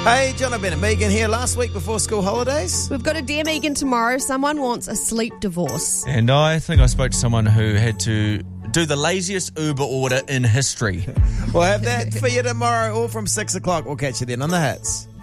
Hey, John Bennett, Megan here. Last week before school holidays. We've got a Dear Megan tomorrow. Someone wants a sleep divorce. And I think I spoke to someone who had to do the laziest Uber order in history. We'll have that for you tomorrow, all from 6 o'clock. We'll catch you then on The Hits.